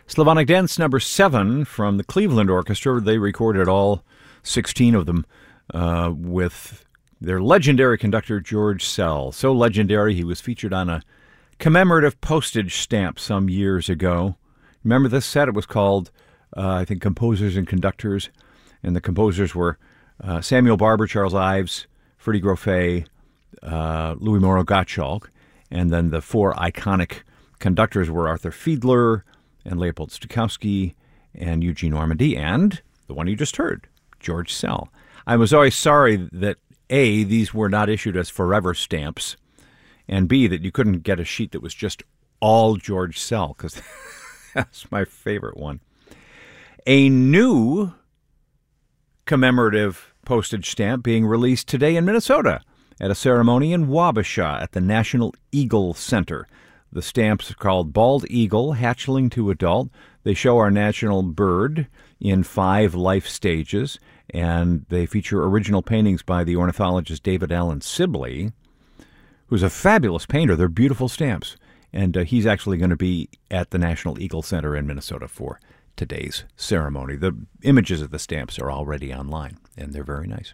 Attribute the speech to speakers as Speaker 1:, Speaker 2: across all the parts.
Speaker 1: Slavonic Dance number 7 from the Cleveland Orchestra. They recorded all 16 of them with their legendary conductor, George Szell. So legendary, he was featured on a commemorative postage stamp some years ago. Remember this set? It was called, I think, Composers and Conductors. And the composers were Samuel Barber, Charles Ives, Freddie Grofé, Louis Moreau Gottschalk. And then the 4 iconic conductors were Arthur Fiedler and Leopold Stokowski and Eugene Ormandy and the one you just heard, George Szell. I was always sorry that A, these were not issued as forever stamps, and B, that you couldn't get a sheet that was just all George Szell, because that's my favorite one. A new commemorative postage stamp being released today in Minnesota at a ceremony in Wabasha at the National Eagle Center. The stamps are called Bald Eagle, Hatchling to Adult. They show our national bird in 5 life stages, and they feature original paintings by the ornithologist David Allen Sibley, who's a fabulous painter. They're beautiful stamps, and he's actually going to be at the National Eagle Center in Minnesota for today's ceremony. The images of the stamps are already online, and they're very nice.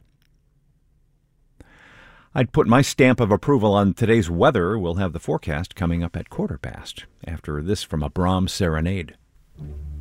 Speaker 1: I'd put my stamp of approval on today's weather. We'll have the forecast coming up at 1:15 after this from a Brahms serenade.